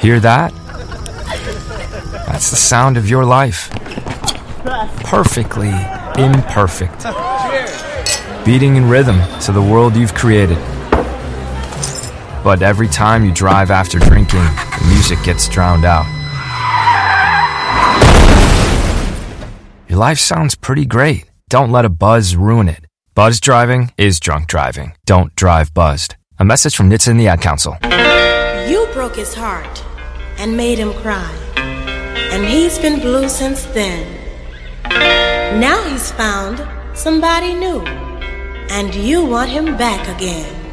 Hear that? That's the sound of your life. Perfectly imperfect. Beating in rhythm to the world you've created. But every time you drive after drinking, the music gets drowned out. Your life sounds pretty great. Don't let a buzz ruin it. Buzz driving is drunk driving. Don't drive buzzed. A message from NHTSA and the Ad Council. You broke his heart and made him cry. And he's been blue since then. Now he's found somebody new. And you want him back again.